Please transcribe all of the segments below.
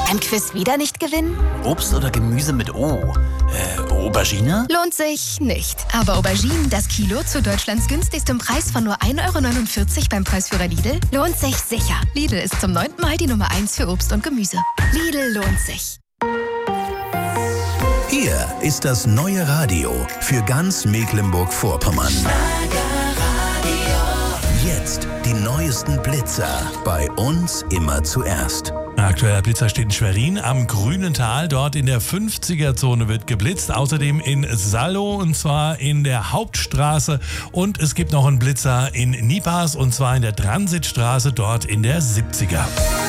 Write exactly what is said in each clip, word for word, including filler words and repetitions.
Beim Quiz wieder nicht gewinnen? Obst oder Gemüse mit O? Äh, Aubergine? Lohnt sich nicht. Aber Auberginen, das Kilo zu Deutschlands günstigstem Preis von nur ein Euro neunundvierzig beim Preisführer Lidl, lohnt sich sicher. Lidl ist zum neunten Mal die Nummer eins für Obst und Gemüse. Lidl lohnt sich. Hier ist das neue Radio für ganz Mecklenburg-Vorpommern. Jetzt die neuesten Blitzer. Bei uns immer zuerst. Ein aktueller Blitzer steht in Schwerin am Grünen Tal. Dort in der fünfziger-Zone wird geblitzt. Außerdem in Sallow und zwar in der Hauptstraße. Und es gibt noch einen Blitzer in Nipas und zwar in der Transitstraße, dort in der siebziger.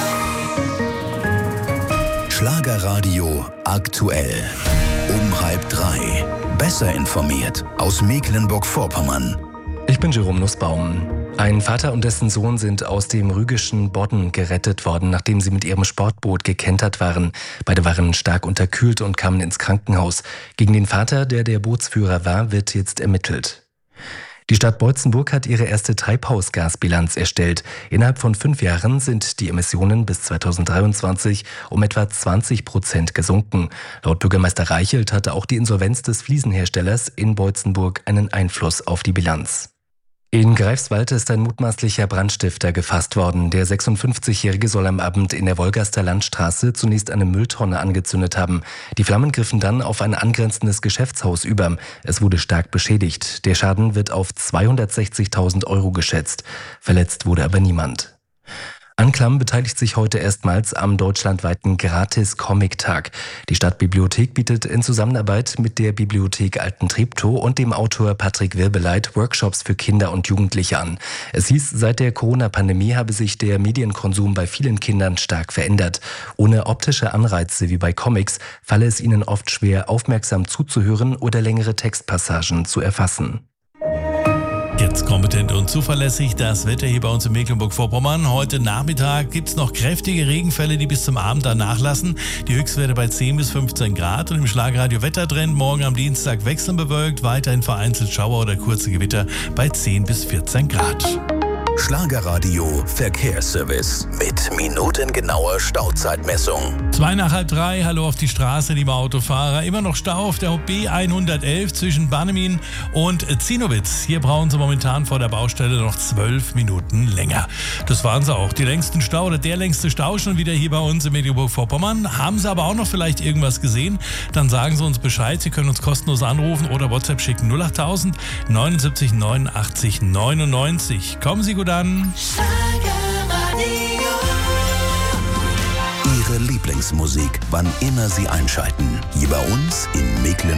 Schlagerradio aktuell. Um halb drei. Besser informiert aus Mecklenburg-Vorpommern. Ich bin Jerome Nussbaum. Ein Vater und dessen Sohn sind aus dem rügischen Bodden gerettet worden, nachdem sie mit ihrem Sportboot gekentert waren. Beide waren stark unterkühlt und kamen ins Krankenhaus. Gegen den Vater, der der Bootsführer war, wird jetzt ermittelt. Die Stadt Boitzenburg hat ihre erste Treibhausgasbilanz erstellt. Innerhalb von fünf Jahren sind die Emissionen bis zweitausenddreiundzwanzig um etwa zwanzig Prozent gesunken. Laut Bürgermeister Reichelt hatte auch die Insolvenz des Fliesenherstellers in Boitzenburg einen Einfluss auf die Bilanz. In Greifswald ist ein mutmaßlicher Brandstifter gefasst worden. Der sechsundfünfzigjährige soll am Abend in der Wolgaster Landstraße zunächst eine Mülltonne angezündet haben. Die Flammen griffen dann auf ein angrenzendes Geschäftshaus über. Es wurde stark beschädigt. Der Schaden wird auf zweihundertsechzigtausend Euro geschätzt. Verletzt wurde aber niemand. Anklam beteiligt sich heute erstmals am deutschlandweiten Gratis-Comic-Tag. Die Stadtbibliothek bietet in Zusammenarbeit mit der Bibliothek Alten Treptow und dem Autor Patrick Wirbeleit Workshops für Kinder und Jugendliche an. Es hieß, seit der Corona-Pandemie habe sich der Medienkonsum bei vielen Kindern stark verändert. Ohne optische Anreize wie bei Comics falle es ihnen oft schwer, aufmerksam zuzuhören oder längere Textpassagen zu erfassen. Jetzt kompetent und zuverlässig das Wetter hier bei uns in Mecklenburg-Vorpommern. Heute Nachmittag gibt es noch kräftige Regenfälle, die bis zum Abend dann nachlassen. Die Höchstwerte bei zehn bis fünfzehn Grad. Und im Schlagradio Wettertrend morgen am Dienstag wechselnd bewölkt, weiterhin vereinzelt Schauer oder kurze Gewitter bei zehn bis vierzehn Grad. Schlagerradio Verkehrsservice mit minutengenauer Stauzeitmessung. Zwei nach halb drei, hallo auf die Straße, liebe Autofahrer. Immer noch Stau auf der B hundertelf zwischen Bannemin und Zinnowitz. Hier brauchen Sie momentan vor der Baustelle noch zwölf Minuten länger. Das waren sie auch. Die längsten Stau oder der längste Stau schon wieder hier bei uns in Mecklenburg-Vorpommern. Haben Sie aber auch noch vielleicht irgendwas gesehen? Dann sagen Sie uns Bescheid. Sie können uns kostenlos anrufen oder WhatsApp schicken null achttausend neunundsiebzig neunundachtzig neunundneunzig. Kommen Sie gut an. Ihre Lieblingsmusik, wann immer Sie einschalten. Hier bei uns in Mecklenburg.